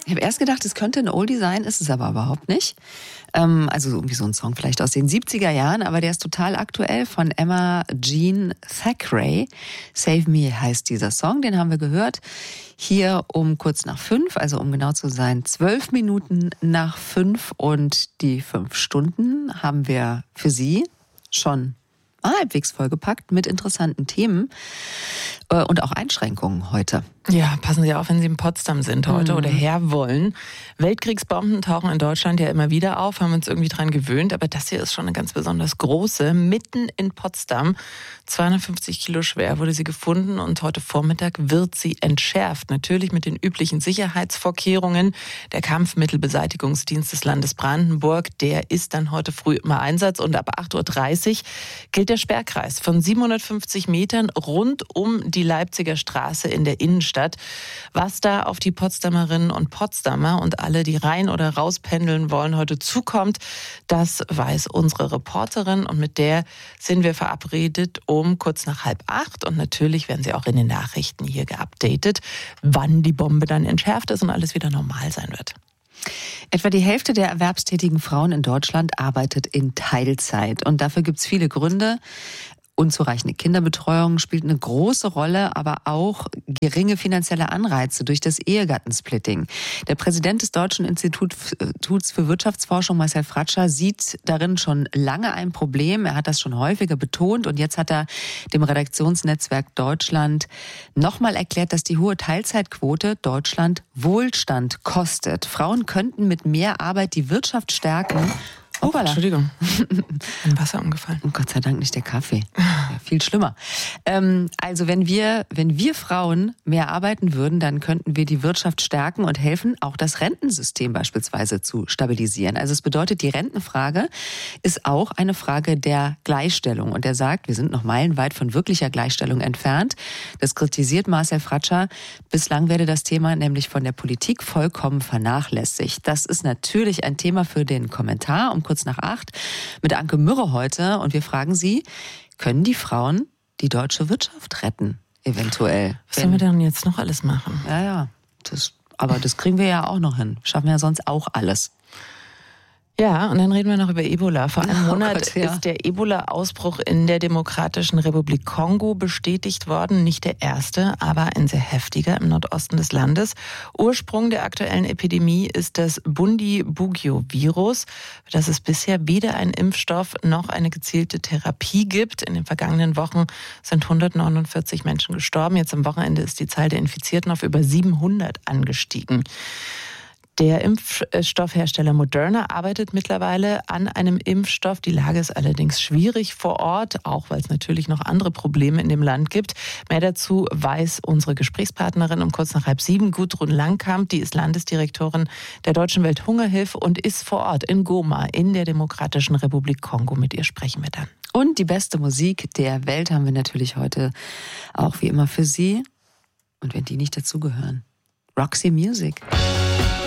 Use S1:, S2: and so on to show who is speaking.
S1: Ich habe erst gedacht, es könnte ein Oldie sein, ist es aber überhaupt nicht. Also irgendwie so ein Song vielleicht aus den 70er Jahren, aber der ist total aktuell von Emma Jean Thackeray. Save Me heißt dieser Song, den haben wir gehört. Hier um kurz nach 5, also um genau zu sein, 12 Minuten nach 5 und die 5 Stunden haben wir für Sie schon halbwegs vollgepackt mit interessanten Themen und auch Einschränkungen heute.
S2: Ja, passen Sie auf, wenn Sie in Potsdam sind heute oder her wollen. Weltkriegsbomben tauchen in Deutschland ja immer wieder auf, haben uns irgendwie dran gewöhnt, aber das hier ist schon eine ganz besonders große. Mitten in Potsdam, 250 Kilo schwer, wurde sie gefunden und heute Vormittag wird sie entschärft. Natürlich mit den üblichen Sicherheitsvorkehrungen. Der Kampfmittelbeseitigungsdienst des Landes Brandenburg, der ist dann heute früh im Einsatz und ab 8.30 Uhr gilt der Sperrkreis von 750 Metern rund um die Leipziger Straße in der Innenstadt. Was da auf die Potsdamerinnen und Potsdamer und alle, die rein oder raus pendeln wollen, heute zukommt, das weiß unsere Reporterin und mit der sind wir verabredet um kurz nach 7:30 und natürlich werden Sie auch in den Nachrichten hier geupdatet, wann die Bombe dann entschärft ist und alles wieder normal sein wird.
S1: Etwa die Hälfte der erwerbstätigen Frauen in Deutschland arbeitet in Teilzeit und dafür gibt es viele Gründe. Unzureichende Kinderbetreuung spielt eine große Rolle, aber auch geringe finanzielle Anreize durch das Ehegattensplitting. Der Präsident des Deutschen Instituts für Wirtschaftsforschung, Marcel Fratscher, sieht darin schon lange ein Problem. Er hat das schon häufiger betont und jetzt hat er dem Redaktionsnetzwerk Deutschland nochmal erklärt, dass die hohe Teilzeitquote Deutschland Wohlstand kostet. Frauen könnten mit mehr Arbeit die Wirtschaft stärken.
S2: Oh, Entschuldigung. Ein Wasser umgefallen.
S1: Oh, Gott sei Dank nicht der Kaffee. Ja, viel schlimmer. Also wenn wir Frauen mehr arbeiten würden, dann könnten wir die Wirtschaft stärken und helfen, auch das Rentensystem beispielsweise zu stabilisieren. Also es bedeutet, die Rentenfrage ist auch eine Frage der Gleichstellung. Und er sagt, wir sind noch meilenweit von wirklicher Gleichstellung entfernt. Das kritisiert Marcel Fratscher. Bislang werde das Thema nämlich von der Politik vollkommen vernachlässigt. Das ist natürlich ein Thema für den Kommentar um kurz nach 8 mit Anke Mürre heute. Und wir fragen Sie, können die Frauen die deutsche Wirtschaft retten? Eventuell.
S2: Was sollen wir denn jetzt noch alles machen?
S1: Ja. Aber das kriegen wir ja auch noch hin. Schaffen wir ja sonst auch alles.
S2: Ja, und dann reden wir noch über Ebola. Vor einem Monat ist der Ebola-Ausbruch in der Demokratischen Republik Kongo bestätigt worden. Nicht der erste, aber ein sehr heftiger im Nordosten des Landes. Ursprung der aktuellen Epidemie ist das Bundibugyo-Virus, für das es bisher weder einen Impfstoff noch eine gezielte Therapie gibt. In den vergangenen Wochen sind 149 Menschen gestorben. Jetzt am Wochenende ist die Zahl der Infizierten auf über 700 angestiegen. Der Impfstoffhersteller Moderna arbeitet mittlerweile an einem Impfstoff. Die Lage ist allerdings schwierig vor Ort, auch weil es natürlich noch andere Probleme in dem Land gibt. Mehr dazu weiß unsere Gesprächspartnerin um kurz nach 6:30, Gudrun Langkamp. Die ist Landesdirektorin der Deutschen Welthungerhilfe und ist vor Ort in Goma in der Demokratischen Republik Kongo. Mit ihr sprechen wir dann.
S1: Und die beste Musik der Welt haben wir natürlich heute auch wie immer für Sie. Und wenn die nicht dazugehören, Roxy Music.